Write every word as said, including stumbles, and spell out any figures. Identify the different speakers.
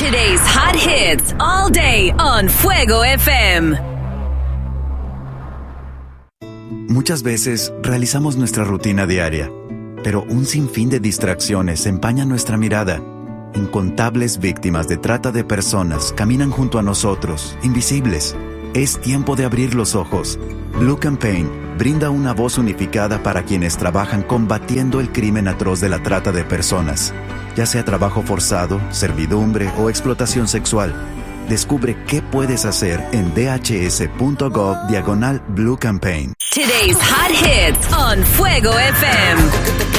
Speaker 1: Today's hot hits all day on Fuego F M.
Speaker 2: Muchas veces realizamos nuestra rutina diaria, pero un sinfín de distracciones empañan nuestra mirada. Incontables víctimas de trata de personas caminan junto a nosotros, invisibles. Es tiempo de abrir los ojos. Blue Campaign brinda una voz unificada para quienes trabajan combatiendo el crimen atroz de la trata de personas, ya sea trabajo forzado, servidumbre o explotación sexual. Descubre qué puedes hacer en dhs.gov diagonal Blue Campaign.
Speaker 1: Today's hot hits on Fuego F M.